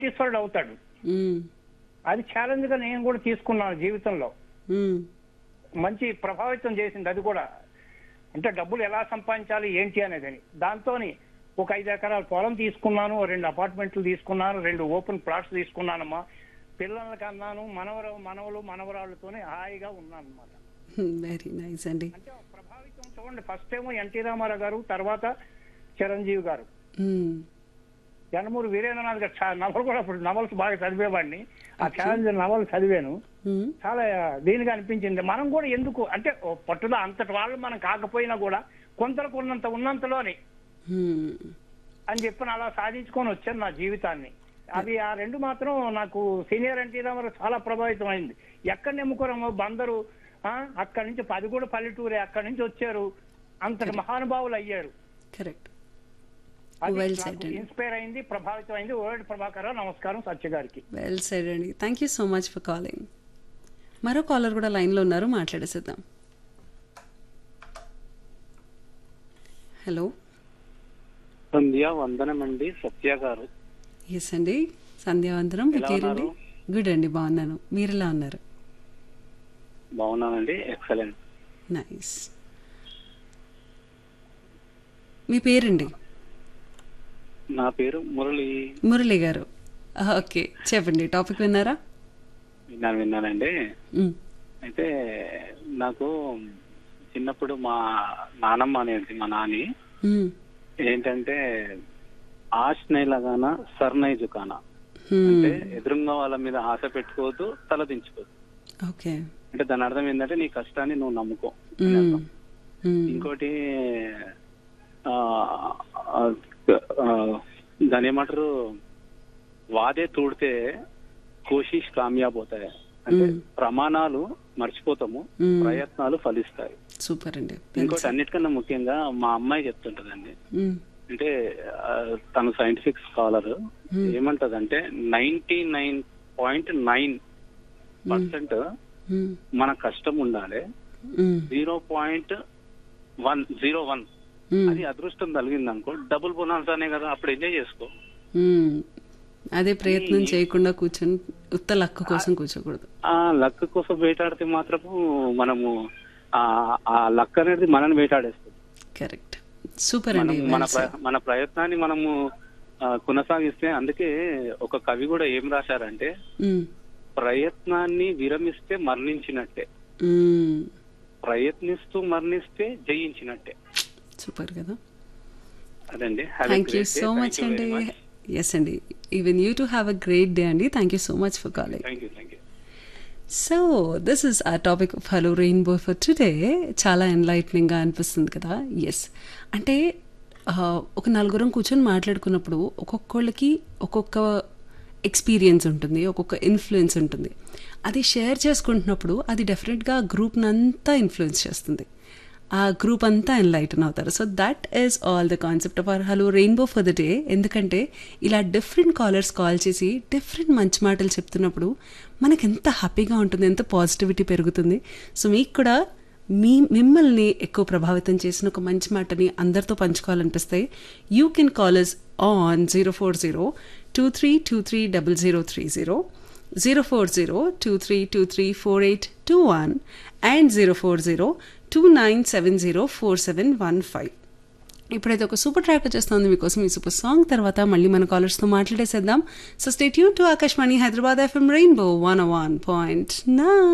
ఈశ్వరుడు అవుతాడు. ఉమ్, అది ఛాలెంజ్ గా నేను కూడా తీసుకున్నాను జీవితంలో. ఉమ్, మంచి ప్రభావితం చేసింది అది కూడా. అంటే డబ్బులు ఎలా సంపాదించాలి ఏంటి అనేది. దాంతో ఒక 5 ఎకరాల పొలం తీసుకున్నాను, 2 అపార్ట్మెంట్లు తీసుకున్నాను, 2 ఓపెన్ ప్లాట్స్ తీసుకున్నానమ్మా. పిల్లలకి అన్నాను, మనవలు మనవరాళ్ళతోనే హాయిగా ఉన్నాను అనమాట. వెరీ నైస్ అండి. అంటే ప్రభావితం చూడండి, ఫస్ట్ ఏమో ఎన్టీ రామారావు గారు, తర్వాత చిరంజీవి గారు, ఉమ్, యండమూరి వీరేంద్రనాథ్ గారు. నవలు కూడా అప్పుడు నవల్స్ బాగా చదివేవాడిని. ఆ ఛాలెంజ్ నవలు చదివాను. ఉమ్, చాలా దీనిగా అనిపించింది. మనం కూడా ఎందుకు అంటే పట్టుదల అంతటి వాళ్ళు మనం కాకపోయినా కూడా కొంతలకు ఉన్నంతలోని ఉమ్, అని చెప్పి అలా సాధించుకొని వచ్చాను నా జీవితాన్ని. అది ఆ 2 మాత్రం నాకు సీనియర్ ఎన్టీ రామారావు చాలా ప్రభావితం అయింది. ఎక్కడ నమ్ముకోరమో బందరు, అక్కడి నుంచి అది కూడా పల్లెటూరే, అక్కడి నుంచి వచ్చారు, అంతటి మహానుభావులు అయ్యారు. కరెక్ట్. అది వెల్ నాకు సెడ్ అండి. ఇన్స్పైర్ అయింది, ప్రభావితం అయింది. ఓల్డ్ ప్రభాకర్ రావు, నమస్కారం సత్య గారికి. వెల్ సెడ్ అండి. Thank you so much for calling. మరో కాలర్ కూడా లైన్లో ఉన్నారు, మాట్లాడేసేద్దాం. హలో. సంధ్యా వందనం అండి, సత్య గారు. ఎస్ అండి, సంధ్యావందనం. మీ ఎలా పేరండి? ఉన్నారు? గుడ్ అండి, బాగున్నాను. మీరు ఎలా ఉన్నారు? బాగున్నానండి, ఎక్సలెంట్. నైస్. మీ పేరండి? నా పేరు మురళి. మురళి గారు. ఓకే, చెప్పండి. టాపిక్ విన్నారా? విన్నానండి. మ్, అయితే నాకు చిన్నప్పుడు మా నానమ్మ అనేది, మా నాని మ్, ఏంటంటే ఆశ్ నై లగానా సర్ నై జుకానా, మ్, అంటే ఎదురుగా వాళ్ళ మీద ఆశ పెట్టుకోవద్దు, తల దించుకోవద్దు. ఓకే. అంటే దాని అర్థం ఏంటంటే నీ కష్టాన్ని నువ్వు నమ్ముకో. మ్, మ్, ఇంకోటి ఆ, ఆ, ఆ, దాని ఏమంటారు, వాదే తూడితే కోషిష్ కామయాబ్ అవుతాయి. అంటే ప్రమాణాలు మర్చిపోతాము, ప్రయత్నాలు ఫలిస్తాయి. సూపర్ అండి. ఇంకోటి అన్నిటికన్నా ముఖ్యంగా మా అమ్మాయి చెప్తుంటదండి. మ్, అంటే తను సైంటిఫిక్ స్కాలర్. ఏమంటదంటే 99.9% మ్, మన కష్టం ఉండాలి, మ్, 0.101 మ్, అది అదృష్టం కలిగింది అనుకో, డబుల్ బోనస్ అనే కదా, అప్పుడు ఎంజాయ్ చేసుకో. మ్. అదే ప్రయత్నం చేయకుండా కూర్చొని ఉత్త లక్కు కోసం కూర్చోకూడదు. ఆ లక్ కోసం వేటాడితే మాత్రము మనము ఆ లక్ అనేది మనని వేటాడేస్తుంది. కరెక్ట్. సూపర్ అండి. మన ప్రయత్నాన్ని మనము కొనసాగిస్తే, అందుకే ఒక కవి కూడా ఏం రాశారంటే, మ్, ప్రయత్నాన్ని విరమిస్తే మరణించినట్టే, మ్. ప్రయత్నిస్తూ మరణిస్తే జయించినట్టే. సూపర్ కదా. అదండి. థ్యాంక్ యూ సో మచ్ అండి. ఎస్ అండి, even you to have a great day అండి. Thank you so much for calling. Thank you. So this is ఆ topic of hello rainbow for today. చాలా ఎన్లైట్నింగ్గా అనిపిస్తుంది కదా. ఎస్, అంటే ఒక నలుగురం కూర్చొని మాట్లాడుకున్నప్పుడు ఒక్కొక్కళ్ళకి ఒక్కొక్క ఎక్స్పీరియన్స్ ఉంటుంది, ఒక్కొక్క ఇన్ఫ్లుయెన్స్ ఉంటుంది. అది షేర్ చేసుకుంటున్నప్పుడు అది డెఫినెట్గా గ్రూప్ని అంతా ఇన్ఫ్లుయెన్స్ చేస్తుంది, ఆ గ్రూప్ అంతా ఎన్లైటన్ అవుతారు. So that is all the concept of our hello rainbow for the day. ఎందుకంటే ఇలా డిఫరెంట్ కాలర్స్ కాల్ చేసి డిఫరెంట్ మంచి మాటలు చెప్తున్నప్పుడు మనకు ఎంత హ్యాపీగా ఉంటుంది, ఎంత పాజిటివిటీ పెరుగుతుంది. సో మీకు కూడా మిమ్మల్ని ఎక్కువ ప్రభావితం చేసిన ఒక మంచి మాటని అందరితో పంచుకోవాలనిపిస్తే you can call us on 04023230030, 04023234821 and 04029704715. ఇప్పుడైతే ఒక సూపర్ ట్రాక్ వచ్చేస్తుంది మీకోసం. ఈ సూపర్ సాంగ్ తర్వాత మళ్ళీ మన కాలర్స్తో మాట్లాడేసేద్దాం. So stay tune to Akashvani Hyderabad FM rainbow 101.9.